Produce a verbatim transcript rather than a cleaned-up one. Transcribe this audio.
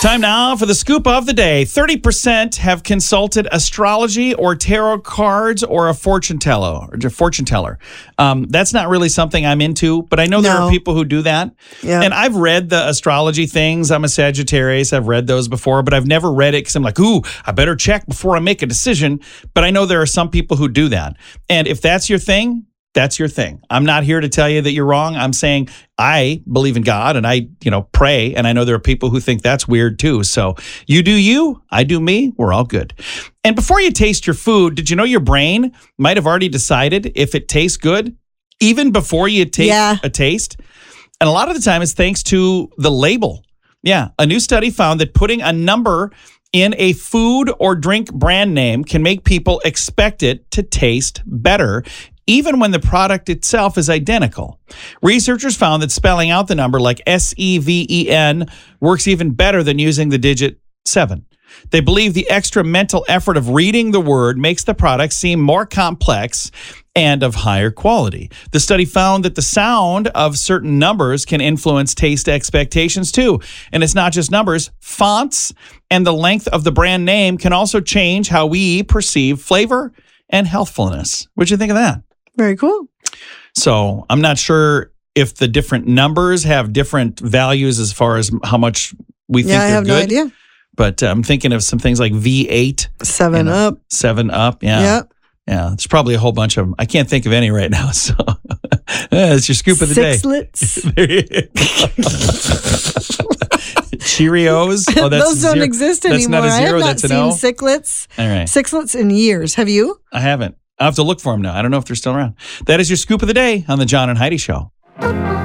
Time now for the scoop of the day. thirty percent have consulted astrology or tarot cards or a fortune teller. Or a fortune teller. Um, that's not really something I'm into, but I know there No. are people who do that. Yeah. And I've read the astrology things. I'm a Sagittarius. I've read those before, but I've never read it because I'm like, ooh, I better check before I make a decision. But I know there are some people who do that. And if that's your thing, that's your thing. I'm not here to tell you that you're wrong. I'm saying I believe in God and I, you know, pray. And I know there are people who think that's weird too. So you do you, I do me. We're all good. And before you taste your food, did you know your brain might have already decided if it tastes good, even before you take Yeah. a taste? And a lot of the time it's thanks to the label. Yeah. A new study found that putting a number in a food or drink brand name can make people expect it to taste better, even when the product itself is identical. Researchers found that spelling out the number like S E V E N works even better than using the digit seven. They believe the extra mental effort of reading the word makes the product seem more complex and of higher quality. The study found that the sound of certain numbers can influence taste expectations too. And it's not just numbers, fonts and the length of the brand name can also change how we perceive flavor and healthfulness. What'd you think of that? Very cool. So I'm not sure if the different numbers have different values as far as how much we think Yeah, I they're have good. no idea. But uh, I'm thinking of some things like V eight. Seven you know, up. Seven up. Yeah. Yeah. Yeah. There's probably a whole bunch of them. I can't think of any right now. So it's your scoop of the day. Sixlets. There you go. Cheerios. Oh, that's Those don't zero. exist That's anymore. not a I have zero. not That's an seen O. sixlets. All right. Sixlets in years. Have you? I haven't. I'll have to look for them now. I don't know if they're still around. That is your scoop of the day on the John and Heidi Show.